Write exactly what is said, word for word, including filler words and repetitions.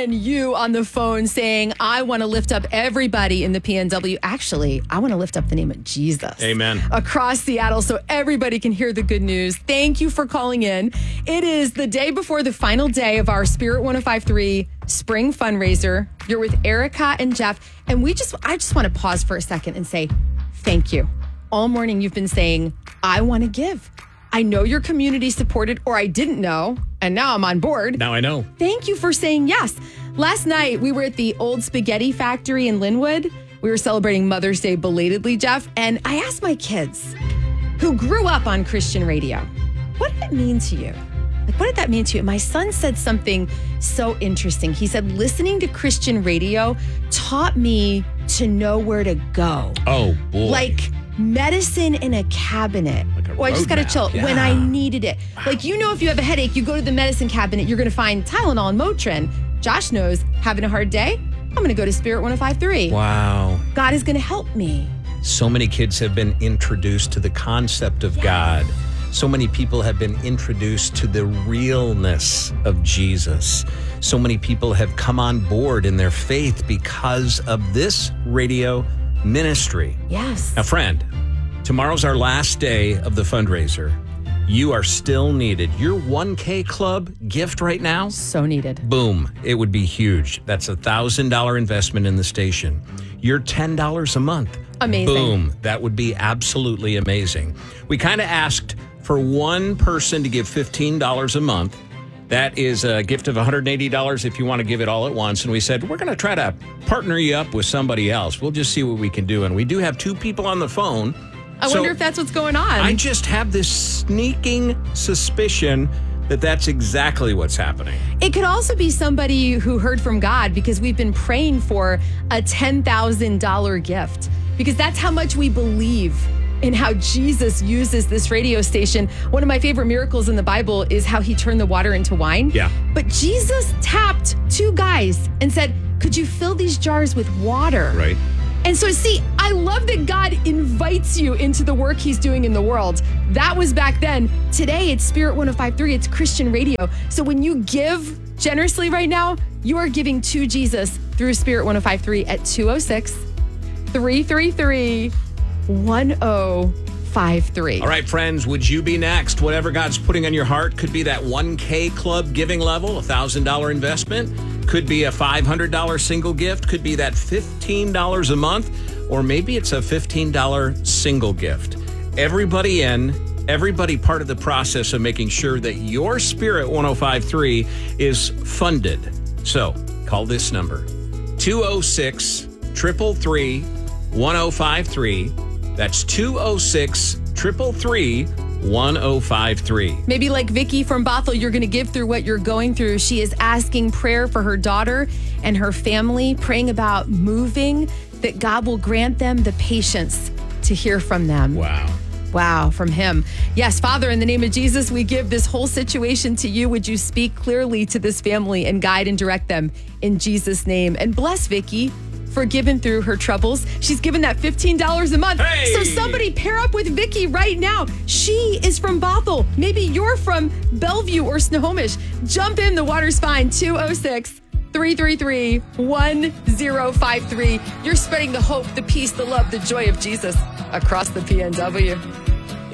and you on the phone saying, I want to lift up everybody in the P N W. Actually, I want to lift up the name of Jesus. Amen. Across Seattle so everybody can hear the good news. Thank you for calling in. It is the day before the final day of our Spirit one oh five three spring fundraiser. You're with Erica and Jeff. And we just, I just want to pause for a second and say, thank you. All morning you've been saying, I want to give. I know you're community supported, or I didn't know, and now I'm on board. Now I know. Thank you for saying yes. Last night, we were at the Old Spaghetti Factory in Linwood. We were celebrating Mother's Day belatedly, Jeff, and I asked my kids who grew up on Christian radio, what did it mean to you? Like, what did that mean to you? And my son said something so interesting. He said, listening to Christian radio taught me to know where to go. Oh, boy. Like medicine in a cabinet. Like a oh, I just got to chill roadmap. when Yeah. I needed it. Wow. Like, you know, if you have a headache, you go to the medicine cabinet, you're going to find Tylenol and Motrin. Josh knows, having a hard day, I'm going to go to Spirit one oh five three. Wow. God is going to help me. So many kids have been introduced to the concept of God. So many people have been introduced to the realness of Jesus. So many people have come on board in their faith because of this radio ministry. Yes. Now, friend, tomorrow's our last day of the fundraiser. You are still needed. Your one K club gift right now, So needed. boom, it would be huge. That's a one thousand dollars investment in the station. Your ten dollars a month. Amazing. Boom, that would be absolutely amazing. We kind of asked for one person to give fifteen dollars a month. That is a gift of one hundred eighty dollars if you want to give it all at once. And we said, we're going to try to partner you up with somebody else. We'll just see what we can do. And we do have two people on the phone. I So wonder if that's what's going on. I just have this sneaking suspicion that that's exactly what's happening. It could also be somebody who heard from God, because we've been praying for a ten thousand dollars gift, because that's how much we believe in how Jesus uses this radio station. One of my favorite miracles in the Bible is how he turned the water into wine. Yeah. But Jesus tapped two guys and said, could you fill these jars with water? Right. And so, see, I love that God invites you into the work he's doing in the world. That was back then. Today, it's Spirit one oh five three. It's Christian radio. So when you give generously right now, you are giving to Jesus through Spirit one oh five three at two oh six, three three three, one oh five three. All right, friends, would you be next? Whatever God's putting on your heart could be that one K club giving level, a one thousand dollars investment. Could be a five hundred dollars single gift. Could be that fifteen dollars a month. Or maybe it's a fifteen dollars single gift. Everybody in, everybody part of the process of making sure that your Spirit one oh five three is funded. So call this number, two oh six, three three three, one oh five three. That's two oh six, three three three, one oh five three. Maybe like Vicky from Bothell, you're going to give through what you're going through. She is asking prayer for her daughter and her family, praying about moving, that God will grant them the patience to hear from them. Wow. Wow, from him. Yes, Father, in the name of Jesus, we give this whole situation to you. Would you speak clearly to this family and guide and direct them in Jesus' name? And bless Vicky for giving through her troubles. She's given that fifteen dollars a month. Hey! So somebody pair up with Vicky right now. She is from Bothell. Maybe you're from Bellevue or Snohomish. Jump in, the water's fine. two oh six, three three three, one oh five three. You're spreading the hope, the peace, the love, the joy of Jesus across the P N W.